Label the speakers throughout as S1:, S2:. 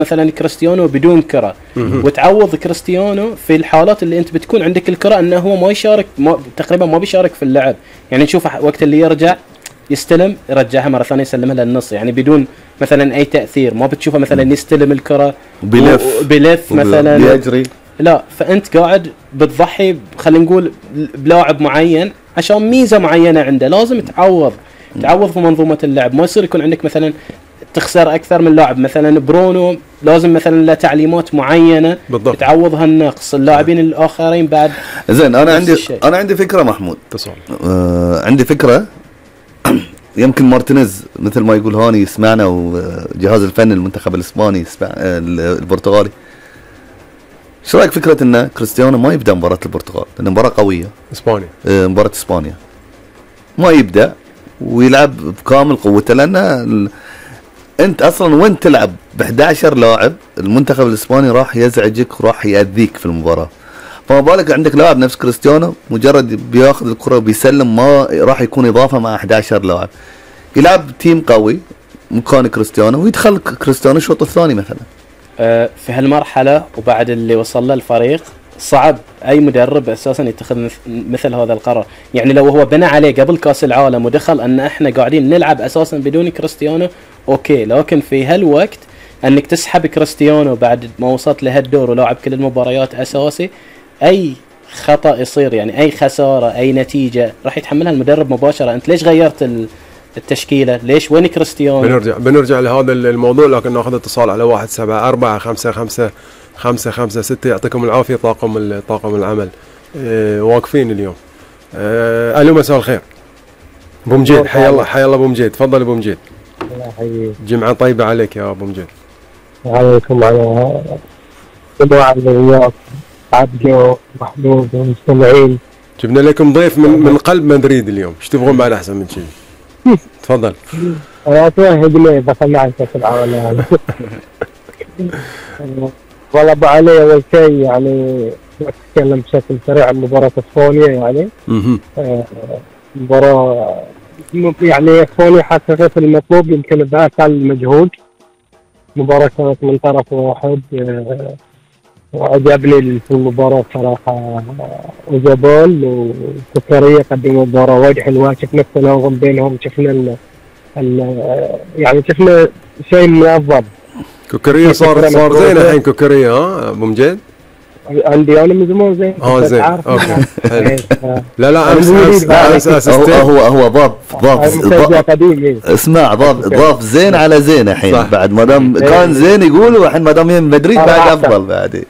S1: مثلا كريستيانو بدون كرة وتعوض كريستيانو في الحالات اللي انت بتكون عندك الكرة انه هو ما يشارك، تقريبا ما بيشارك في اللعب. يعني نشوف وقت اللي يرجع يستلم يرجعها مرة ثانية يسلمها للنص، يعني بدون مثلا اي تأثير. ما بتشوفه مثلا يستلم الكرة بلف مثلا
S2: بيجري،
S1: لا. فانت قاعد بتضحي خلينا نقول بلاعب معين عشان ميزة معينة عنده، لازم تعوض في منظومة اللعب. ما يصير يكون عندك مثلا تخسر اكثر من لاعب. مثلا برونو لازم مثلا له تعليمات معينه بالضبط تعوض هالنقص. اللاعبين الاخرين بعد
S2: زين. انا عندي فكره محمود، عندي فكره. يمكن مارتينيز مثل ما يقول هاني يسمعنا، وجهاز الفني المنتخب الاسباني يسمع البرتغالي. شو رايك فكره ان كريستيانو ما يبدا مباراه البرتغال لان مباراه قويه اسبانيا، مباراه اسبانيا ما يبدا ويلعب بكامل قوته، لان انت اصلا وانت تلعب ب11 لاعب المنتخب الاسباني راح يزعجك وراح يأذيك في المباراه. فما بالك عندك لاعب نفس كريستيانو مجرد بياخذ الكره وبيسلم، ما راح يكون اضافه مع 11 لاعب. يلعب تيم قوي مكان كريستيانو ويدخل كريستيانو الشوط الثاني مثلا.
S1: في هالمرحله وبعد اللي وصل له الفريق صعب اي مدرب اساسا يتخذ مثل هذا القرار. يعني لو هو بنى عليه قبل كاس العالم ودخل ان احنا قاعدين نلعب اساسا بدون كريستيانو اوكي، لكن في هالوقت انك تسحب كريستيانو بعد ما وصلت لهالدور ولاعب كل المباريات اساسي، اي خطأ يصير يعني اي خسارة اي نتيجة راح يتحملها المدرب مباشرة. انت ليش غيرت التشكيلة؟ ليش وين كريستيانو؟
S3: بنرجع لهذا الموضوع، لكن ناخذ اتصال على 174-555-556. يعطيكم العافية طاقم العمل واقفين اليوم. الو مساء الخير ابو مجيد، حيا الله ابو مجيد، تفضل ابو مجيد.
S4: الله يحييك،
S3: جمعة طيبة عليك يا ابو مجيد.
S4: وعليكم على جماعة الرياض عبده محمود والمستمعين.
S3: جبنا لكم ضيف من قلب مدريد اليوم، ايش تبغون بعد احسن من شيء؟ تفضل.
S4: انا اتوهق ليه دخلنا على كاس العالم. والله ابو علي اول شيء يعني اتكلم بشكل سريع عن مباراة اسبانيا. يعني مباراة يعني اسبانيا حققت المطلوب يمكن باقل مجهود. مباراة كانت من طرف واحد، وعجبني في المباراة صراحة اوزابال وكوكاريا قدموا مباراة وايد حلوة. شفنا التناغم بينهم، شفنا يعني شفنا شيء منظم.
S3: كوكاريا صار زين الحين كوكاريا. ابو مجيد
S4: عندي انا من زمان زين.
S3: زين اوكي حلو. لا امس
S2: هو اسمع ضاف زين على زين الحين بعد ما دام كان زين يقولوا الحين ما دام يم مدريد بعد افضل بعد.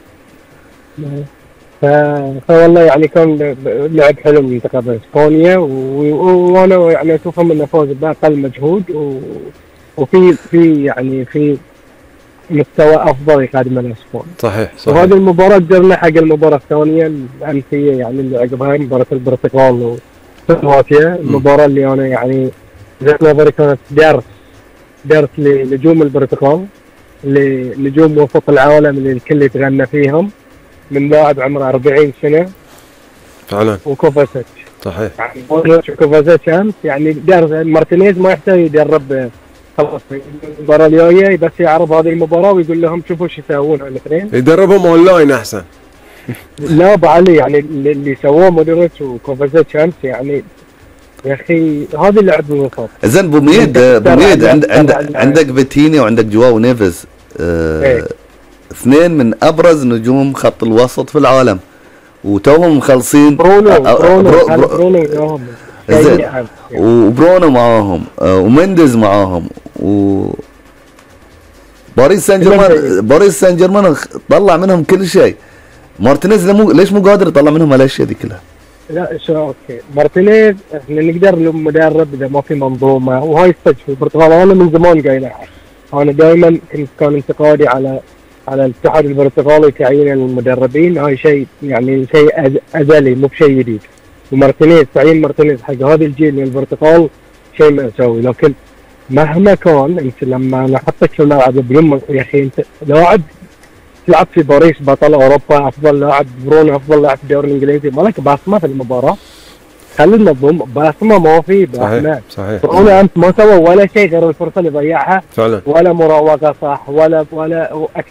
S4: فوالله يعني كان لعب حلو منتخب اسبانيا، وانا يعني اشوفهم انه فوز باقل مجهود وفي يعني في مستوى افضل يقدمه الاسبان.
S3: صحيح.
S4: وهذه المباراه جرنا حق المباراه الثانيه الامسيه يعني اللي عقبها مباراه البرتغال وكرواتيا. المباراه اللي انا يعني وجهه نظري كانت درس لنجوم البرتغال، لنجوم وسط العالم اللي الكل يتغنى فيهم، من لاعب عمره 40 سنه
S3: فعلا
S4: وكوفاسيتش.
S3: صحيح.
S4: يعني كوفاسيتش امس يعني درس. مارتينيز ما يحتاج يدرب، خلاص المباراة الجاية بس يعرض هذه المباراة ويقول لهم شوفوا ايش يسوون الاثنين.
S3: يدربهم اونلاين احسن.
S4: لا بعلي يعني اللي سووه مودريتش وكوفازيتش امس يعني يا اخي هذا اللعب بالوسط.
S2: زين بوميد عندك فيتيني وعندك جواو نيفيز، اثنين من ابرز نجوم خط الوسط في العالم وتوهم مخلصين.
S4: برونو
S2: زين وبرونو معاهم ومندز معاهم باريس سان جيرمان طلع منهم كل شيء. مارتينيز ليش مو قادر يطلع منهم هالاشياء دي كلها؟
S4: لا شو اوكي مارتينيز احنا نقدر مدرب اذا ما في منظومه، وهاي الصدق في البرتغال. انا من زمان قايلها، انا دائما كان انتقادي على الاتحاد البرتغالي تعيين المدربين. هاي شيء يعني شيء ازلي مو بشيء جديد. ومارتينيز تعيين مارتينيز حق هذا الجيل من البرتغال شيء مأساوي. لكن مهما كان انت لما نحطك في الملعب بدون يا اخي انت لاعب تلعب في باريس بطل اوروبا، افضل لاعب برونو افضل لاعب في الدوري الانجليزي، مالك بصمه في المباراه. خلي المنظوم بصمه ما في
S3: صحيح صحيح.
S4: كورونا امس ما سوى ولا شيء غير الفرصه اللي ضيعها
S3: فعلا،
S4: ولا مراوغه صح ولا